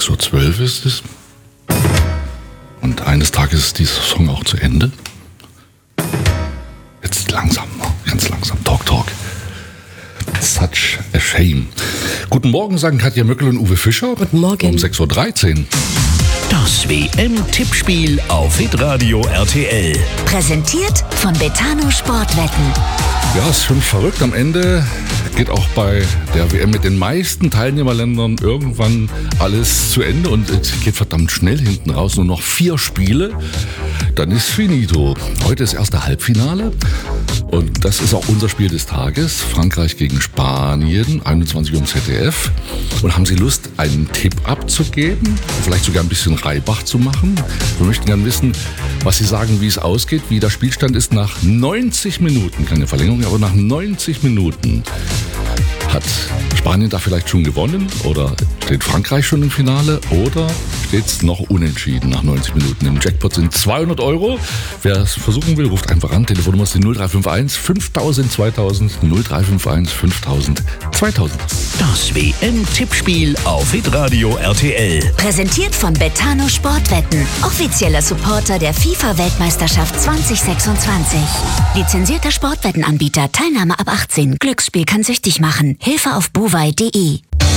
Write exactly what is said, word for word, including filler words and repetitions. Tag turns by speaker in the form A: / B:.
A: sechs Uhr zwölf ist es. Und eines Tages ist dieser Song auch zu Ende. Jetzt langsam, ganz langsam. Talk, talk. Such a shame. Guten Morgen, sagen Katja Möckel und Uwe Fischer.
B: Guten Morgen.
A: Um sechs Uhr dreizehn.
C: Das W M-Tippspiel auf Hitradio R T L.
D: Präsentiert von Betano Sportwetten.
A: Ja, ist schon verrückt. Am Ende geht auch bei der W M mit den meisten Teilnehmerländern irgendwann alles zu Ende und es geht verdammt schnell hinten raus. Nur noch vier Spiele, dann ist finito. Heute ist erste Halbfinale und das ist auch unser Spiel des Tages. Frankreich gegen Spanien, einundzwanzig Uhr im Z D F. Und haben Sie Lust, einen Tipp abzugeben? Vielleicht sogar ein bisschen Reibach zu machen? Wir möchten gerne wissen, was Sie sagen, wie es ausgeht, wie der Spielstand ist nach neunzig Minuten. Keine Verlängerung, aber nach neunzig Minuten. Hat Spanien da vielleicht schon gewonnen oder steht Frankreich schon im Finale oder steht es noch unentschieden nach neunzig Minuten? Im Jackpot sind zweihundert Euro. Wer es versuchen will, ruft einfach an. Telefonnummer ist die null drei fünf eins fünftausend zweitausend null drei fünf eins fünftausend zweitausend.
C: Das W M-Tippspiel auf Hitradio R T L.
D: Präsentiert von Betano Sportwetten. Offizieller Supporter der FIFA-Weltmeisterschaft zwanzig sechsundzwanzig. Lizenzierter Sportwettenanbieter. Teilnahme ab achtzehn. Glücksspiel kann süchtig machen. Hilfe auf bovai punkt de.